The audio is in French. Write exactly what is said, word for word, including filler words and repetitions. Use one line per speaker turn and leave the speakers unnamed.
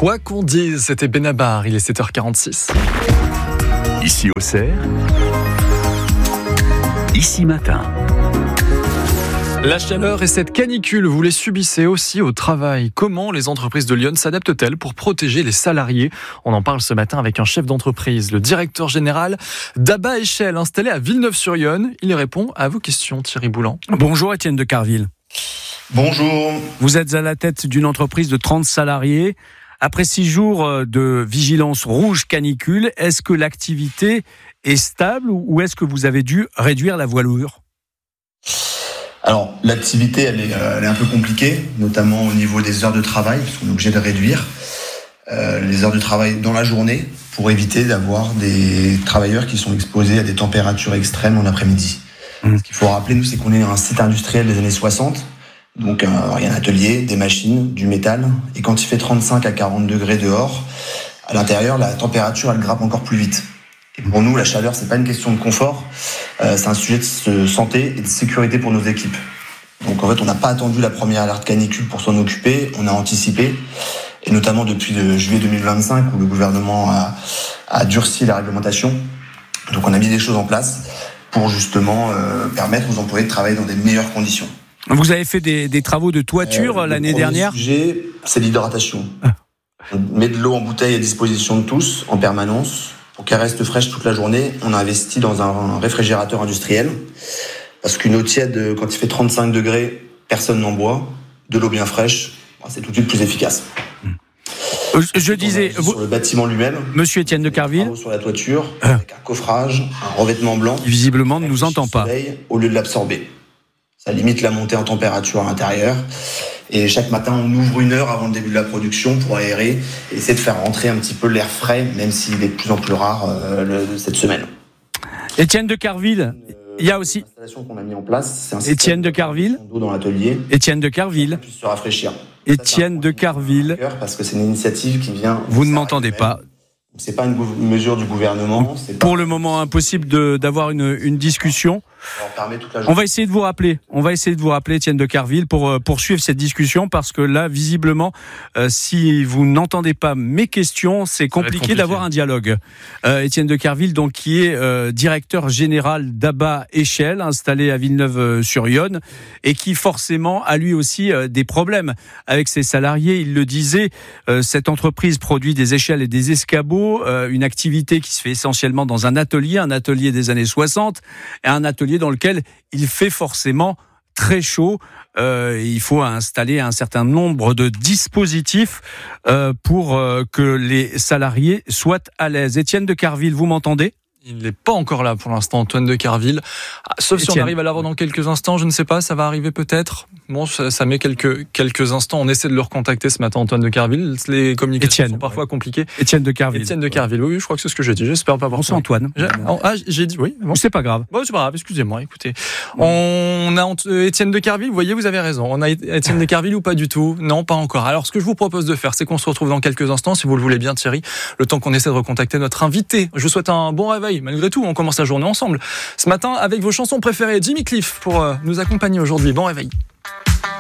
Quoi qu'on dise, c'était Benabar, il est sept heures quarante-six.
Ici Auxerre, ici matin.
La chaleur et cette canicule, vous les subissez aussi au travail. Comment les entreprises de Lyon s'adaptent-elles pour protéger les salariés ? On en parle ce matin avec un chef d'entreprise, le directeur général d'Abba Échelle, installé à Villeneuve-sur-Yonne. Il répond à vos questions, Thierry Boulan.
Bonjour Étienne de Carville.
Bonjour.
Vous êtes à la tête d'une entreprise de trente salariés. Après six jours de vigilance rouge canicule, est-ce que l'activité est stable ou est-ce que vous avez dû réduire la voilure ?
Alors, l'activité, elle est, elle est un peu compliquée, notamment au niveau des heures de travail, parce qu'on est obligé de réduire euh, les heures de travail dans la journée pour éviter d'avoir des travailleurs qui sont exposés à des températures extrêmes en après-midi. Mmh. Ce qu'il faut rappeler, nous, c'est qu'on est un site industriel des années soixante, donc euh, il y a un atelier, des machines, du métal, et quand il fait trente-cinq à quarante degrés dehors, à l'intérieur, la température, elle grappe encore plus vite. Et pour nous, la chaleur, c'est pas une question de confort, euh, c'est un sujet de santé et de sécurité pour nos équipes. Donc en fait, on n'a pas attendu la première alerte canicule pour s'en occuper, on a anticipé, et notamment depuis le juillet deux mille vingt-cinq où le gouvernement a, a durci la réglementation. Donc on a mis des choses en place pour justement euh, permettre aux employés de travailler dans des meilleures conditions.
Vous avez fait des, des travaux de toiture euh, l'année dernière ?
Le sujet, c'est l'hydratation. Ah. On met de l'eau en bouteille à disposition de tous en permanence. Pour qu'elle reste fraîche toute la journée, on a investi dans un réfrigérateur industriel. Parce qu'une eau tiède, quand il fait trente-cinq degrés, personne n'en boit. De l'eau bien fraîche, c'est tout de suite plus efficace.
Je, je disais...
Vous, sur le bâtiment lui-même,
Monsieur Étienne de Carville,
sur la toiture, ah. avec un coffrage, un revêtement blanc...
Qui visiblement ne nous entend pas.
Au lieu de l'absorber. Ça limite la montée en température à l'intérieur. Et chaque matin, on ouvre une heure avant le début de la production pour aérer et essayer de faire rentrer un petit peu l'air frais, même s'il est de plus en plus rare euh, le, cette semaine.
Étienne de Carville, il y a aussi...
L'installation qu'on a mis en place, c'est un
Étienne de Carville,
d'eau dans l'atelier.
Étienne de Carville,
puisse se rafraîchir.
Étienne de Carville,
parce que c'est une initiative qui vient...
Vous ne m'entendez pas.
C'est pas une gou- mesure du gouvernement. C'est
Pour
pas...
le moment, impossible de, d'avoir une, une discussion. On va essayer de vous rappeler. On va essayer de vous rappeler, Étienne de Carville, pour euh, poursuivre cette discussion, parce que là, visiblement, euh, si vous n'entendez pas mes questions, c'est compliqué, compliqué d'avoir un dialogue. Euh, Étienne de Carville, donc, qui est euh, directeur général d'Abba Échelle, installé à Villeneuve-sur-Yonne, et qui forcément a lui aussi euh, des problèmes avec ses salariés. Il le disait, euh, cette entreprise produit des échelles et des escabeaux, euh, une activité qui se fait essentiellement dans un atelier, un atelier des années soixante, et un atelier dans lequel il fait forcément très chaud. Euh, il faut installer un certain nombre de dispositifs euh, pour euh, que les salariés soient à l'aise. Étienne de Carville, vous m'entendez ?
Il n'est pas encore là pour l'instant, Antoine de Carville. Sauf Etienne. Si on arrive à l'avoir dans quelques instants, je ne sais pas, ça va arriver peut-être. Bon, ça, ça met quelques, quelques instants. On essaie de le recontacter ce matin, Antoine de Carville. Les communications
Etienne,
sont parfois
ouais. compliquées.
Étienne de Carville. Étienne de Carville, oui, je crois que c'est ce que j'ai dit. J'espère pas avoir...
Bonsoir Antoine.
J'ai, ah, j'ai dit, oui. Bon.
C'est pas grave.
Bon, c'est pas grave, excusez-moi, écoutez. On a Étienne de Carville, vous voyez, vous avez raison. On a Étienne de Carville ou pas du tout ? Non, pas encore. Alors, ce que je vous propose de faire, c'est qu'on se retrouve dans quelques instants, si vous le voulez bien, Thierry, le temps qu'on essaie de recontacter notre invité. Je vous souhaite un bon réveil, malgré tout. On commence la journée ensemble. Ce matin, avec vos chansons préférées, Jimmy Cliff, pour euh, nous accompagner aujourd'hui. Bon réveil.